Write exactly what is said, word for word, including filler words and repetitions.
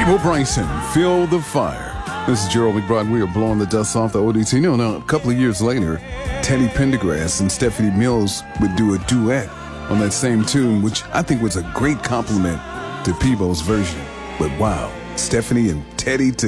Peabo Bryson, Feel the Fire. This is Gerald McBride. We are blowing the dust off the O D T. You know, now, a couple of years later, Teddy Pendergrass and Stephanie Mills would do a duet on that same tune, which I think was a great compliment to Peebo's version. But wow, Stephanie and Teddy together.